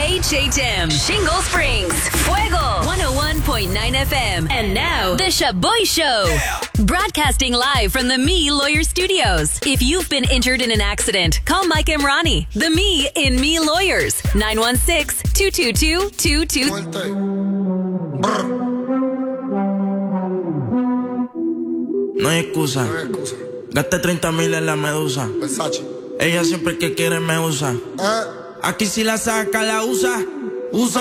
HHM, Shingle Springs, Fuego, 101.9 FM. And now, The Shaboy Show. Yeah. Broadcasting live from the Me Lawyer Studios. If you've been injured in an accident, call Mike and Ronnie, the Me in Me Lawyers, 916-222-22. No hay excusa. Gasté 30,000 en la medusa. Versace. Ella siempre que quiere me usa. Aquí si la saca la usa.